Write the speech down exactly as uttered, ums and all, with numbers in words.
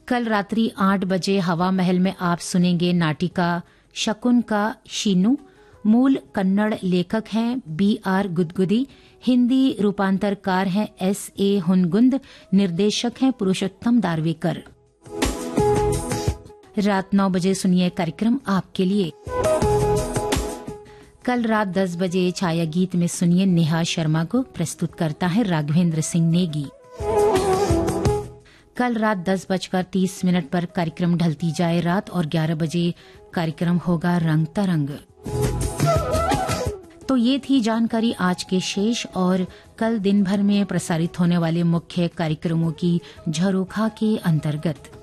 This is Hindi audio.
कल रात्रि आठ बजे हवा महल में आप सुनेंगे नाटिका शकुन का शीनू। मूल कन्नड़ लेखक हैं बी आर गुदगुदी, हिंदी रूपांतरकार हैं एस ए हुनगुंद, निर्देशक हैं पुरुषोत्तम दारवेकर। रात नौ बजे सुनिए कार्यक्रम आपके लिए। कल रात दस बजे छाया गीत में सुनिए नेहा शर्मा को, प्रस्तुत करता है राघवेंद्र सिंह नेगी। कल रात दस बजकर तीस मिनट पर कार्यक्रम ढलती जाए रात और ग्यारह बजे कार्यक्रम होगा रंग तरंग। तो ये थी जानकारी आज के शेष और कल दिन भर में प्रसारित होने वाले मुख्य कार्यक्रमों की झरोखा के अंतर्गत।